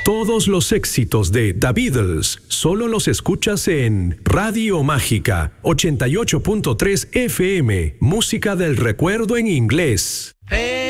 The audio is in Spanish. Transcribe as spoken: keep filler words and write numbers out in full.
Todos los éxitos de The Beatles solo los escuchas en Radio Mágica ochenta y ocho punto tres F M, música del recuerdo en inglés.